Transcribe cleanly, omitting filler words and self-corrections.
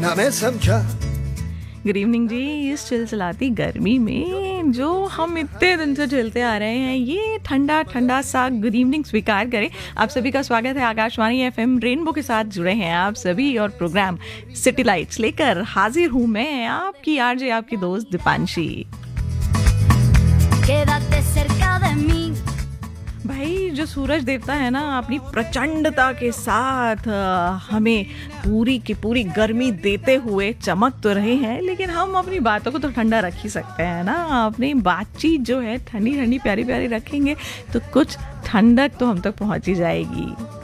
ना मैं समझा। गुड इवनिंग जी। इस चिलचिलाती गर्मी में जो हम इतने दिन से झेलते आ रहे हैं, ये ठंडा ठंडा सा गुड इवनिंग स्वीकार करें। आप सभी का स्वागत है। आकाशवाणी एफएम रेनबो के साथ जुड़े हैं आप सभी और प्रोग्राम सिटी लाइट्स लेकर हाजिर हूँ मैं, आपकी आरजे, आपकी दोस्त दीपांशी। भाई जो सूरज देवता है ना, अपनी प्रचंडता के साथ हमें पूरी की पूरी गर्मी देते हुए चमक तो रहे हैं, लेकिन हम अपनी बातों को तो ठंडा रख ही सकते हैं ना। अपनी बातचीत जो है ठंडी ठंडी प्यारी प्यारी रखेंगे तो कुछ ठंडक तो हम तक पहुंच ही जाएगी।